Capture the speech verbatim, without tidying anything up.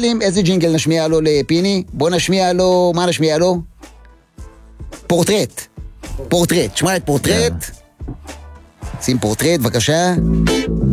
ג'ינגלים, איזה ג'ינגל נשמיע לו לפיני? בוא נשמיע לו, מה נשמיע לו? פורטרט. פורטרט, שמע את פורטרט. שים פורטרט, בבקשה.